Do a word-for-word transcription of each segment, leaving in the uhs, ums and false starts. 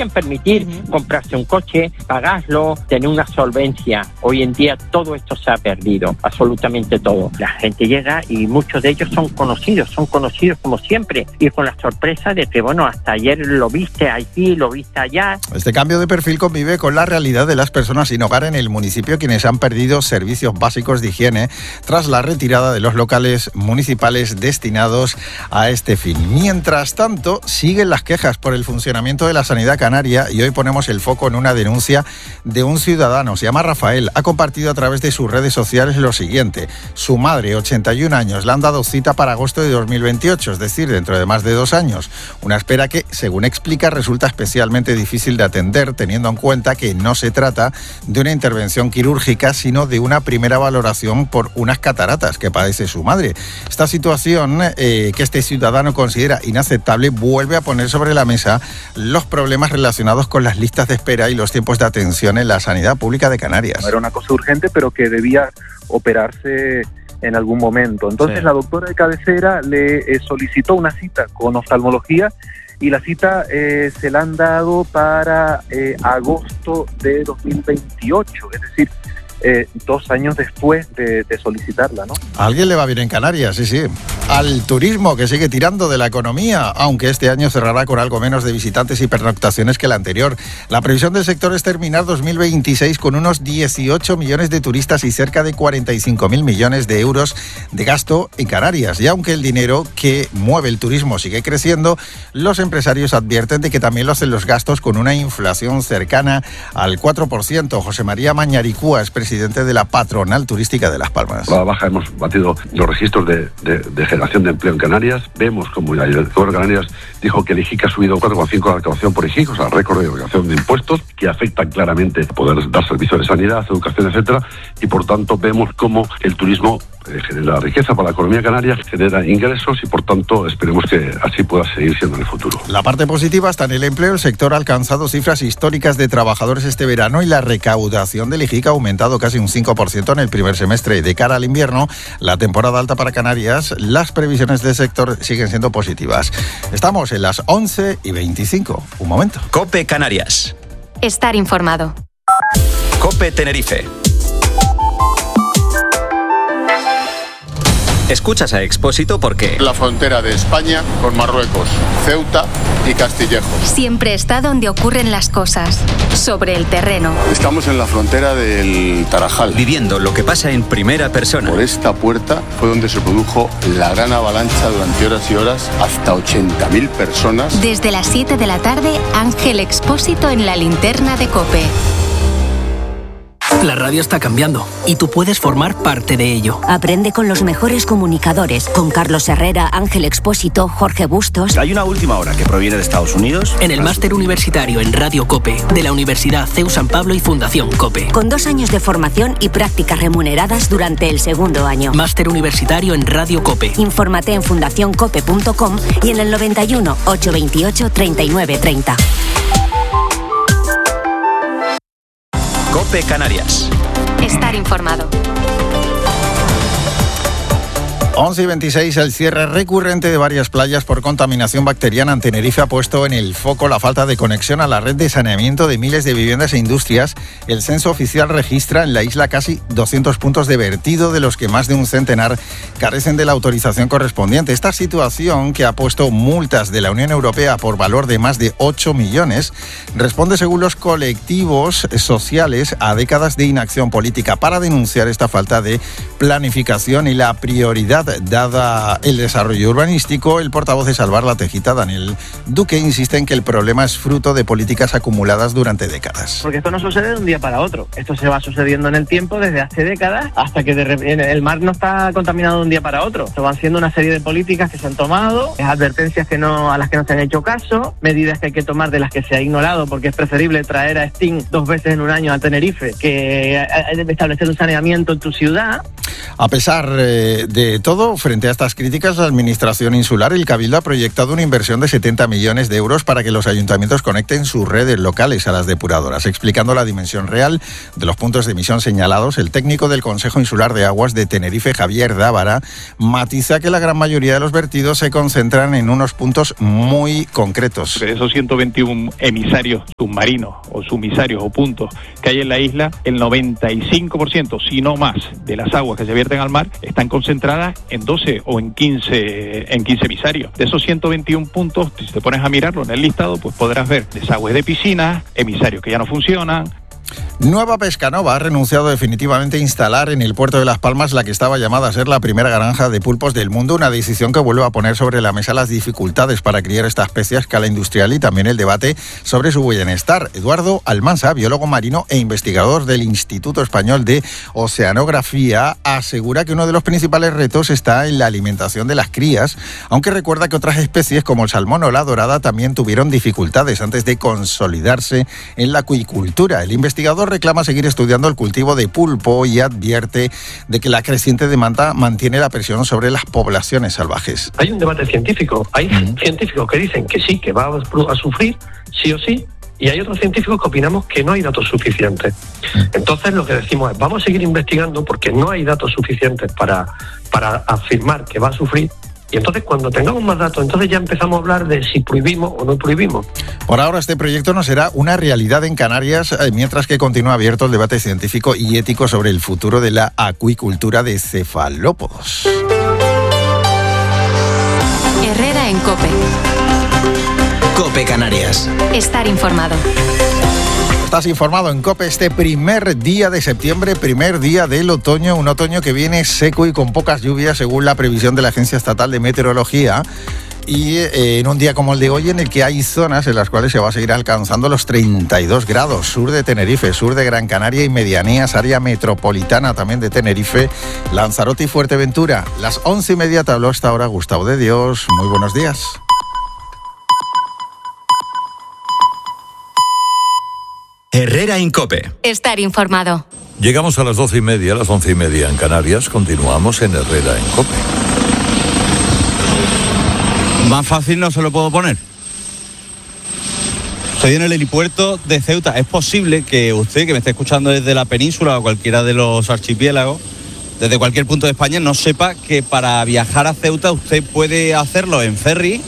podían permitir uh-huh. comprarse un coche, pagarlo, tener una solvencia. Hoy en día todo esto se ha perdido, absolutamente todo. La gente llega y muchos de ellos son conocidos, son conocidos como siempre, y con la sorpresa de que, bueno, hasta ayer lo viste aquí, lo viste allá. Este cambio de perfil convive con la realidad de las personas sin hogar en el municipio, quienes han perdido servicios básicos de higiene tras la retirada de los locales municipales destinados a este fin. Mientras tanto, siguen las quejas por el funcionamiento de la sanidad canaria y hoy ponemos el foco en una denuncia de un ciudadano. Se llama Rafael. Ha compartido a través de sus redes sociales lo siguiente. Su madre, ochenta y un años, le han dado cita para agosto de dos mil veintiocho, es decir, dentro de más de dos años. Una espera que, según explica, resulta especialmente difícil de atender, teniendo en cuenta que no se trata de una intervención quirúrgica, sino de una primera valoración por unas cataratas que padece su madre. Esta situación, eh, que este ciudadano considera inaceptable, vuelve a poner sobre la mesa los problemas relacionados con las listas de espera y los tiempos de atención en la sanidad pública de Canarias. Era una cosa urgente, pero que debía operarse en algún momento. Entonces sí. La doctora de cabecera le eh, solicitó una cita con oftalmología y la cita eh, se la han dado para eh, agosto de dos mil veintiocho, es decir, Eh, dos años después de, de solicitarla, ¿no? A alguien le va bien en Canarias, sí, sí. Al turismo, que sigue tirando de la economía, aunque este año cerrará con algo menos de visitantes y pernoctaciones que el anterior. La previsión del sector es terminar dos mil veintiséis con unos dieciocho millones de turistas y cerca de cuarenta y cinco mil millones de euros de gasto en Canarias. Y aunque el dinero que mueve el turismo sigue creciendo, los empresarios advierten de que también lo hacen los gastos con una inflación cercana al cuatro por ciento. José María Mañaricúa es presidente presidente de la Patronal Turística de Las Palmas. A la baja hemos batido los registros de, de, de generación de empleo en Canarias. Vemos como el gobierno de Canarias dijo que el I J I C ha subido cuatro coma cinco la recaudación por I J I C, o sea, récord de recaudación de impuestos, que afectan claramente a poder dar servicios de sanidad, educación, etcétera, y por tanto vemos cómo el turismo eh, genera riqueza para la economía canaria, genera ingresos y por tanto esperemos que así pueda seguir siendo en el futuro. La parte positiva está en el empleo. El sector ha alcanzado cifras históricas de trabajadores este verano y la recaudación del I J I C ha aumentado casi un cinco por ciento en el primer semestre. De cara al invierno, la temporada alta para Canarias, las previsiones del sector siguen siendo positivas. Estamos en las once y veinticinco. Un momento. COPE Canarias. Estar informado. COPE Tenerife. Escuchas a Expósito porque... La frontera de España con Marruecos, Ceuta y Castillejo. Siempre está donde ocurren las cosas, sobre el terreno. Estamos en la frontera del Tarajal. Viviendo lo que pasa en primera persona. Por esta puerta fue donde se produjo la gran avalancha durante horas y horas, hasta ochenta mil personas. Desde las siete de la tarde, Ángel Expósito en la linterna de COPE. La radio está cambiando y tú puedes formar parte de ello. Aprende con los mejores comunicadores, con Carlos Herrera, Ángel Expósito, Jorge Bustos. Hay una última hora que proviene de Estados Unidos. En el máster universitario en Radio COPE de la Universidad C E U San Pablo y Fundación COPE. Con dos años de formación y prácticas remuneradas durante el segundo año. Máster universitario en Radio COPE. Infórmate en fundación cope punto com y en el noventa y uno, ochocientos veintiocho, treinta y nueve treinta. COPE Canarias. Estar informado. once y veintiséis, el cierre recurrente de varias playas por contaminación bacteriana en Tenerife ha puesto en el foco la falta de conexión a la red de saneamiento de miles de viviendas e industrias. El censo oficial registra en la isla casi doscientos puntos de vertido, de los que más de un centenar carecen de la autorización correspondiente. Esta situación, que ha puesto multas de la Unión Europea por valor de más de ocho millones, responde, según los colectivos sociales, a décadas de inacción política. Para denunciar esta falta de planificación y la prioridad dada el desarrollo urbanístico, el portavoz de Salvar la Tejita, Daniel Duque, insiste en que el problema es fruto de políticas acumuladas durante décadas. Porque esto no sucede de un día para otro. Esto se va sucediendo en el tiempo desde hace décadas hasta que de repente el mar no está contaminado de un día para otro. Esto van siendo una serie de políticas que se han tomado, advertencias que no, a las que no se han hecho caso, medidas que hay que tomar de las que se ha ignorado, porque es preferible traer a Sting dos veces en un año a Tenerife que establecer un saneamiento en tu ciudad. A pesar eh, de todo, frente a estas críticas, la Administración Insular, el Cabildo, ha proyectado una inversión de setenta millones de euros para que los ayuntamientos conecten sus redes locales a las depuradoras. Explicando la dimensión real de los puntos de emisión señalados, el técnico del Consejo Insular de Aguas de Tenerife, Javier Dávara, matiza que la gran mayoría de los vertidos se concentran en unos puntos muy concretos. De esos ciento veintiún emisarios submarinos o sumisarios o puntos que hay en la isla, el noventa y cinco por ciento, si no más, de las aguas que se vierten al mar están concentradas en doce o en quince, en quince emisarios. De esos ciento veintiún puntos, si te pones a mirarlo en el listado, pues podrás ver desagües de piscinas, emisarios que ya no funcionan. Nueva Pescanova ha renunciado definitivamente a instalar en el puerto de Las Palmas la que estaba llamada a ser la primera granja de pulpos del mundo, una decisión que vuelve a poner sobre la mesa las dificultades para criar esta especie a escala industrial y también el debate sobre su bienestar. Eduardo Almansa, biólogo marino e investigador del Instituto Español de Oceanografía, asegura que uno de los principales retos está en la alimentación de las crías, aunque recuerda que otras especies como el salmón o la dorada también tuvieron dificultades antes de consolidarse en la acuicultura. El investigador reclama seguir estudiando el cultivo de pulpo y advierte de que la creciente demanda mantiene la presión sobre las poblaciones salvajes. Hay un debate científico, hay uh-huh. científicos que dicen que sí, que va a sufrir sí o sí, y hay otros científicos que opinamos que no hay datos suficientes. Entonces lo que decimos es, vamos a seguir investigando porque no hay datos suficientes para, para afirmar que va a sufrir. Y entonces cuando tengamos más datos, entonces ya empezamos a hablar de si prohibimos o no prohibimos. Por ahora este proyecto no será una realidad en Canarias, mientras que continúa abierto el debate científico y ético sobre el futuro de la acuicultura de cefalópodos. Herrera en COPE. COPE Canarias. Estar informado. Estás informado en COPE este primer día de septiembre, primer día del otoño, un otoño que viene seco y con pocas lluvias según la previsión de la Agencia Estatal de Meteorología. Y eh, en un día como el de hoy, en el que hay zonas en las cuales se va a seguir alcanzando los treinta y dos grados, sur de Tenerife, sur de Gran Canaria y medianías, área metropolitana también de Tenerife, Lanzarote y Fuerteventura. Las once y media te habló hasta ahora Gustavo de Dios. Muy buenos días. Herrera en COPE. Estar informado. Llegamos a las doce y media, a las once y media en Canarias. Continuamos en Herrera en COPE. Más fácil no se lo puedo poner. Estoy en el helipuerto de Ceuta. Es posible que usted, que me esté escuchando desde la península o cualquiera de los archipiélagos, desde cualquier punto de España, no sepa que para viajar a Ceuta usted puede hacerlo en ferry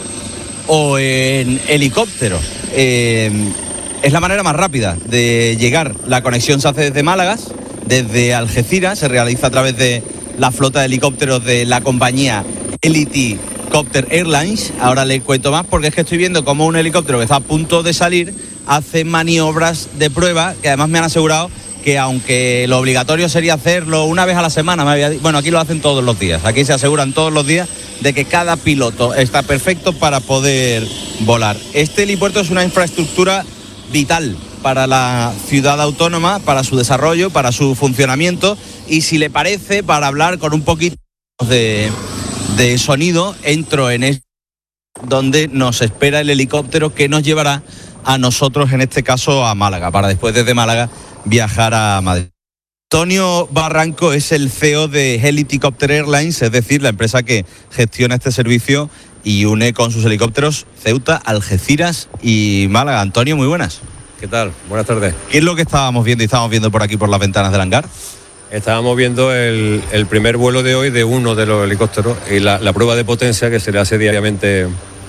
o en helicóptero. Eh, Es la manera más rápida de llegar. La conexión se hace desde Málaga, desde Algeciras, se realiza a través de la flota de helicópteros de la compañía Elite Copter Airlines. Ahora le cuento más porque es que estoy viendo cómo un helicóptero que está a punto de salir hace maniobras de prueba, que además me han asegurado que aunque lo obligatorio sería hacerlo una vez a la semana, me había, bueno, aquí lo hacen todos los días. Aquí se aseguran todos los días de que cada piloto está perfecto para poder volar. Este helipuerto es una infraestructura vital para la ciudad autónoma, para su desarrollo, para su funcionamiento, y si le parece, para hablar con un poquito de, de sonido, entro en este donde nos espera el helicóptero que nos llevará a nosotros, en este caso a Málaga, para después desde Málaga viajar a Madrid. Antonio Barranco es el C E O de Elite Copter Airlines, es decir, la empresa que gestiona este servicio y une con sus helicópteros Ceuta, Algeciras y Málaga. Antonio, muy buenas. ¿Qué tal? Buenas tardes. ¿Qué es lo que estábamos viendo y estábamos viendo por aquí por las ventanas del hangar? Estábamos viendo el, el primer vuelo de hoy de uno de los helicópteros y la, la prueba de potencia que se le hace diariamente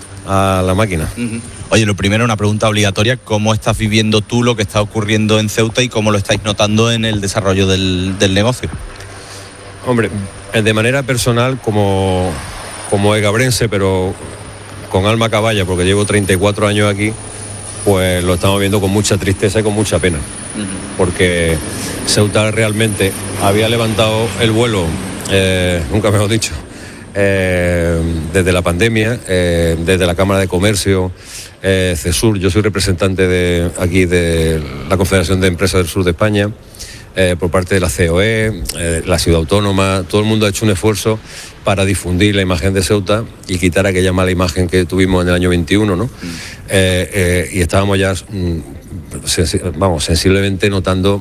a la máquina. Uh-huh. Oye, lo primero, una pregunta obligatoria. ¿Cómo estás viviendo tú lo que está ocurriendo en Ceuta y cómo lo estáis notando en el desarrollo del, del negocio? Hombre, de manera personal, como... como egabrense, pero con alma caballa, porque llevo treinta y cuatro años aquí, pues lo estamos viendo con mucha tristeza y con mucha pena. Uh-huh. Porque Ceuta realmente había levantado el vuelo, eh, nunca mejor dicho, eh, desde la pandemia, eh, desde la Cámara de Comercio, eh, CESUR. Yo soy representante de aquí de la Confederación de Empresas del Sur de España. Eh, por parte de la C O E, eh, la ciudad autónoma, todo el mundo ha hecho un esfuerzo para difundir la imagen de Ceuta y quitar aquella mala imagen que tuvimos en el año veintiuno, ¿no? Mm. Eh, eh, y estábamos ya, mm, sensi- vamos, sensiblemente notando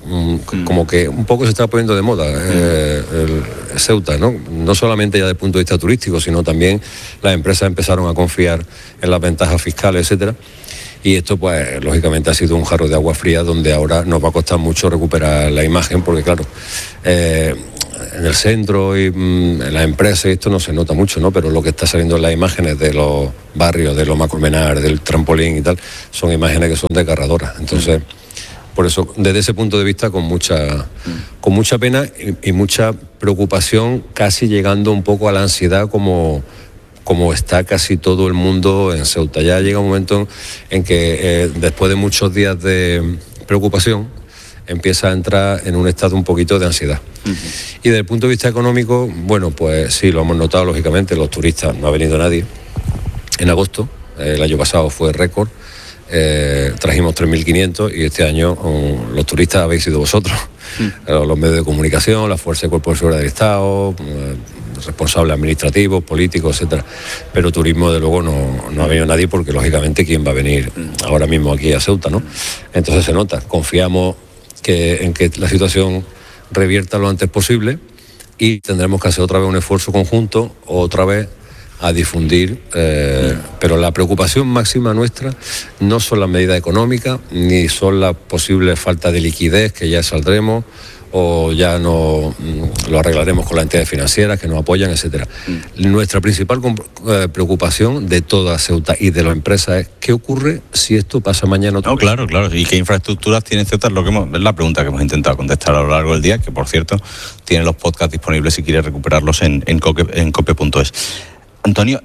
um, mm. como que un poco se está poniendo de moda eh, el Ceuta, ¿no? No solamente ya desde el punto de vista turístico, sino también las empresas empezaron a confiar en las ventajas fiscales, etcétera. Y esto, pues, lógicamente ha sido un jarro de agua fría donde ahora nos va a costar mucho recuperar la imagen, porque claro, eh, en el centro y mmm, en las empresas esto no se nota mucho, ¿no? Pero lo que está saliendo en las imágenes de los barrios, de los Macolmenar, del trampolín y tal, son imágenes que son desgarradoras. Entonces, por eso, desde ese punto de vista, con mucha, con mucha pena y, y mucha preocupación, casi llegando un poco a la ansiedad como... como está casi todo el mundo en Ceuta. Ya llega un momento en que eh, después de muchos días de preocupación empieza a entrar en un estado un poquito de ansiedad. Uh-huh. Y desde el punto de vista económico, bueno, pues sí, lo hemos notado lógicamente, los turistas, no ha venido nadie. En agosto, eh, el año pasado fue récord, eh, trajimos tres mil quinientos y este año um, los turistas habéis sido vosotros, uh-huh. los medios de comunicación, la Fuerza de Cuerpo de Seguridad del Estado, eh, responsables administrativos, políticos, etcétera. Pero turismo, de luego, no, no ha venido nadie porque, lógicamente, ¿quién va a venir ahora mismo aquí a Ceuta, no? Entonces se nota. Confiamos que, en que la situación revierta lo antes posible y tendremos que hacer otra vez un esfuerzo conjunto, otra vez a difundir, eh, pero la preocupación máxima nuestra no son las medidas económicas, ni son la posible falta de liquidez, que ya saldremos, o ya no lo arreglaremos con las entidades financieras que nos apoyan, etcétera. Mm. Nuestra principal eh, preocupación de toda Ceuta y de las empresas es ¿qué ocurre si esto pasa mañana otra no, vez? Claro, claro. ¿Y qué infraestructuras tiene Ceuta? Es, lo que hemos, es la pregunta que hemos intentado contestar a lo largo del día, que por cierto tiene los podcasts disponibles si quieres recuperarlos en, en, cope, en cope punto es. Antonio,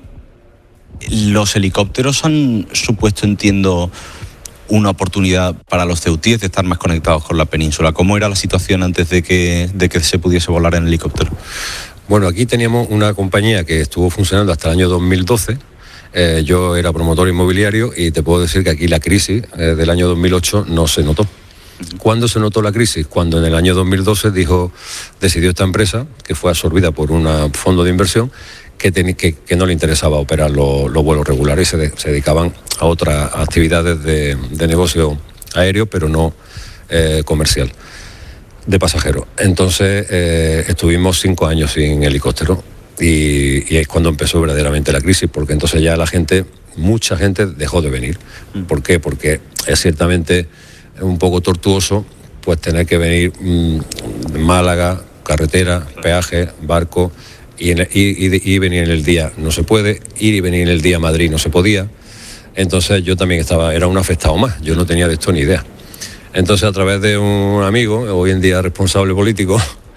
los helicópteros han supuesto, entiendo, una oportunidad para los ceutíes de estar más conectados con la península. ¿Cómo era la situación antes de que, de que se pudiese volar en helicóptero? Bueno, aquí teníamos una compañía que estuvo funcionando hasta el año dos mil doce. Eh, yo era promotor inmobiliario y te puedo decir que aquí la crisis eh, del año dos mil ocho no se notó. ¿Cuándo se notó la crisis? Cuando en el año dos mil doce dijo, decidió esta empresa, que fue absorbida por un fondo de inversión, Que, ten, que, que no le interesaba operar los, los vuelos regulares y se, de, se dedicaban a otras actividades de, de negocio aéreo, pero no eh, comercial, de pasajeros. Entonces eh, estuvimos cinco años sin helicóptero y, y es cuando empezó verdaderamente la crisis, porque entonces ya la gente, mucha gente dejó de venir. ¿Por qué? Porque es ciertamente un poco tortuoso pues tener que venir mmm, Málaga, carretera, peaje, barco. Y, en, y, y, y venir en el día no se puede, ir y venir en el día a Madrid no se podía. Entonces yo también estaba, era un afectado más, yo no tenía de esto ni idea. Entonces a través de un amigo, hoy en día responsable político,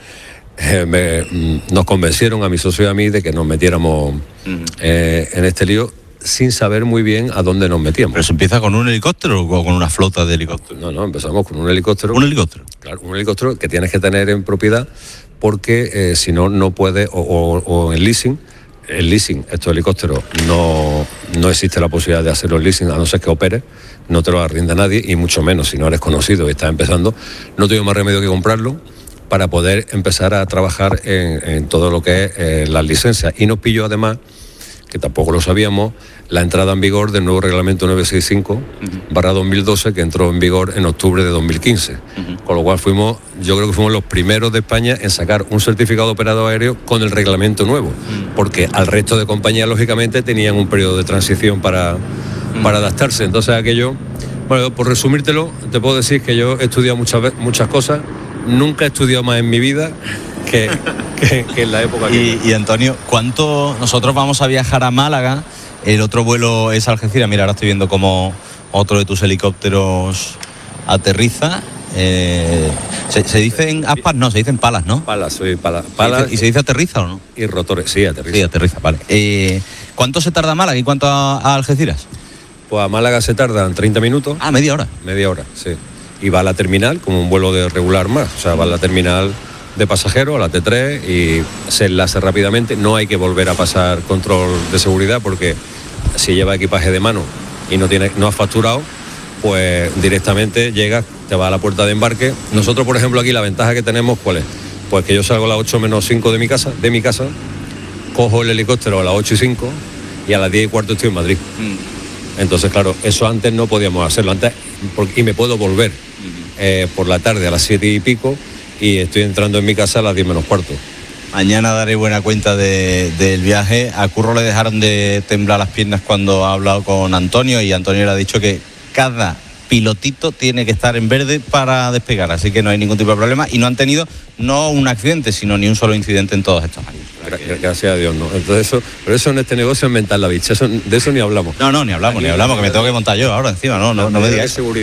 eh, me, nos convencieron a mi socio y a mí de que nos metiéramos eh, en este lío sin saber muy bien a dónde nos metíamos. ¿Pero se empieza con un helicóptero o con una flota de helicópteros? No, no, empezamos con un helicóptero. ¿Un helicóptero? Claro, un helicóptero que tienes que tener en propiedad porque eh, si no, no puede, o, o, o en leasing, el leasing, estos helicópteros, no, no existe la posibilidad de hacerlo en leasing, a no ser que opere, no te lo arrienda nadie, y mucho menos si no eres conocido y estás empezando, no tengo más remedio que comprarlo para poder empezar a trabajar en, en todo lo que es eh, las licencias. Y nos pilló además, que tampoco lo sabíamos, la entrada en vigor del nuevo reglamento novecientos sesenta y cinco barra dos mil doce, que entró en vigor en octubre de dos mil quince. Uh-huh. Con lo cual fuimos, yo creo que fuimos los primeros de España en sacar un certificado de operador aéreo con el reglamento nuevo, uh-huh. porque al resto de compañías, lógicamente, tenían un periodo de transición para, uh-huh. para adaptarse. Entonces aquello, bueno, por resumírtelo, te puedo decir que yo he estudiado muchas, muchas cosas, nunca he estudiado más en mi vida que, que, que en la época que... Y, y Antonio, ¿cuánto? Nosotros vamos a viajar a Málaga, el otro vuelo es a Algeciras. Mira, ahora estoy viendo cómo otro de tus helicópteros aterriza. Eh, ¿se, ¿Se dicen aspas? No, se dicen palas, ¿no? Palas, soy palas. palas ¿Y se dice aterriza o no? Y rotores, sí, aterriza. Sí, aterriza, vale. Eh, ¿Cuánto se tarda Málaga y cuánto a, a Algeciras? Pues a Málaga se tardan treinta minutos. Ah, media hora. Media hora, sí. Y va a la terminal como un vuelo de regular más. O sea, va a la terminal de pasajeros, a la T tres, y se enlaza rápidamente. No hay que volver a pasar control de seguridad porque si lleva equipaje de mano y no tiene, no has facturado, pues directamente llegas, te vas a la puerta de embarque. Nosotros, por ejemplo, aquí la ventaja que tenemos, ¿cuál es? Pues que yo salgo a las ocho menos cinco de mi casa, de mi casa, cojo el helicóptero a las ocho y cinco y a las diez y cuarto estoy en Madrid. Mm. Entonces, claro, eso antes no podíamos hacerlo, antes, y me puedo volver. eh, por la tarde a las siete y pico y estoy entrando en mi casa a las diez menos cuarto. Mañana daré buena cuenta de, del viaje. A Curro le dejaron de temblar las piernas cuando ha hablado con Antonio y Antonio le ha dicho que cada pilotito tiene que estar en verde para despegar, así que no hay ningún tipo de problema y no han tenido no un accidente, sino ni un solo incidente en todos estos años. Gracias a Dios, no. Entonces eso, pero eso en este negocio es mental la bicha, eso, de eso ni hablamos. No, no, ni hablamos, Aquí, ni hablamos, que me tengo que montar yo ahora encima, no, no, no me digas.